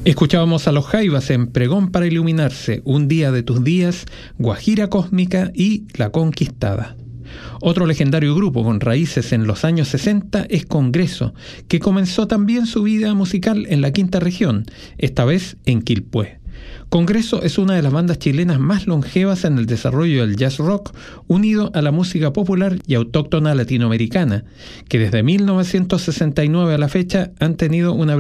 Escuchábamos a Los Jaivas en Pregón para Iluminarse, Un día de tus días, Guajira Cósmica y La Conquistada. Otro legendario grupo con raíces en los años 60 es Congreso, que comenzó también su vida musical en la quinta región, esta vez en Quilpué. Congreso es una de las bandas chilenas más longevas en el desarrollo del jazz rock, unido a la música popular y autóctona latinoamericana, que desde 1969 a la fecha han tenido una